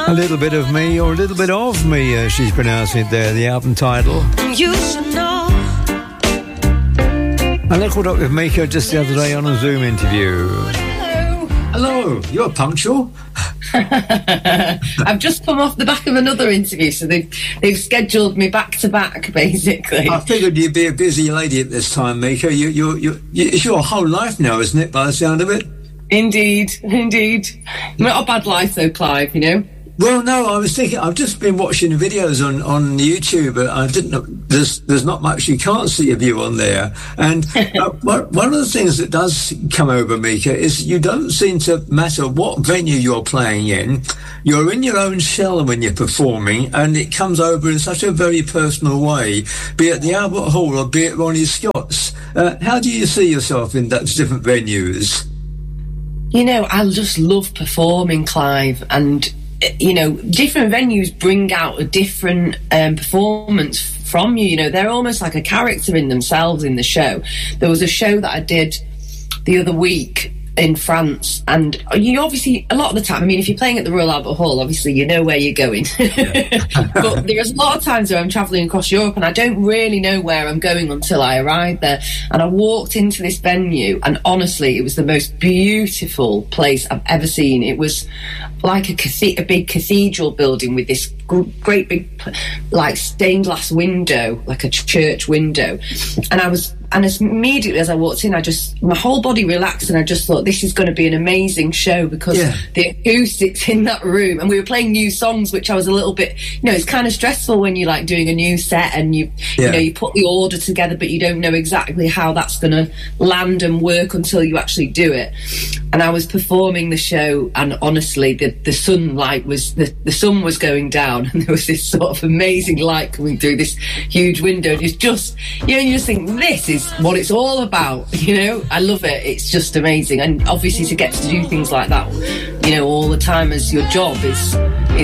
A little bit of me, or a little bit of me, she's pronouncing it there, the album title. You should know. And I caught up with Mika just the other day on a Zoom interview. Hello, you're punctual. I've just come off the back of another interview, so they've scheduled me back to back, basically. I figured you'd be a busy lady at this time, Mika. It's your whole life now, isn't it, by the sound of it? Indeed. Not a bad life, though, Clive, you know? Well, no, I was thinking, I've just been watching videos on YouTube, but I didn't know, there's not much you can't see of you on there. And one of the things that does come over, Mika, is you don't seem to matter what venue you're playing in. You're in your own shell when you're performing, and it comes over in such a very personal way, be it the Albert Hall or be it Ronnie Scott's. How do you see yourself in those different venues? You know, I just love performing, Clive, and you know, different venues bring out a different performance from you. You know, they're almost like a character in themselves in the show. There was a show that I did the other week in France, and you obviously, a lot of the time, I mean, if you're playing at the Royal Albert Hall, obviously you know where you're going. But there's a lot of times where I'm travelling across Europe and I don't really know where I'm going until I arrive there. And I walked into this venue, and honestly, it was the most beautiful place I've ever seen. It was like a big cathedral building with this great big, like, stained glass window, like a church window. And as immediately as I walked in, my whole body relaxed, and I just thought, this is going to be an amazing show, because the acoustics in that room, and we were playing new songs, which I was a little bit, you know, it's kind of stressful when you're like doing a new set and you know, you put the order together, but you don't know exactly how that's going to land and work until you actually do it. And I was performing the show, and honestly, the sunlight was, the sun was going down, and there was this sort of amazing light coming through this huge window. And it's just, you know, you just think, this is what it's all about, you know. I love it. It's just amazing. And obviously to get to do things like that, you know, all the time as your job is